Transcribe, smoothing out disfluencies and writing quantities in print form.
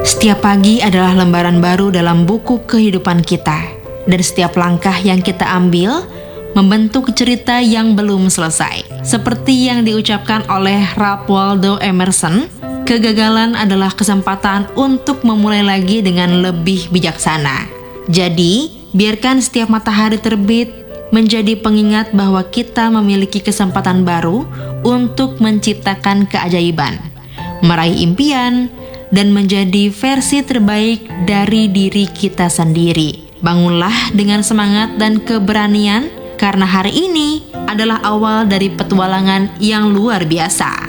Setiap pagi adalah lembaran baru dalam buku kehidupan kita, dan setiap langkah yang kita ambil membentuk cerita yang belum selesai. Seperti yang diucapkan oleh Ralph Waldo Emerson, kegagalan adalah kesempatan untuk memulai lagi dengan lebih bijaksana. Jadi, biarkan setiap matahari terbit menjadi pengingat bahwa kita memiliki kesempatan baru untuk menciptakan keajaiban, meraih impian, dan menjadi versi terbaik dari diri kita sendiri. Bangunlah dengan semangat dan keberanian, karena hari ini adalah awal dari petualangan yang luar biasa.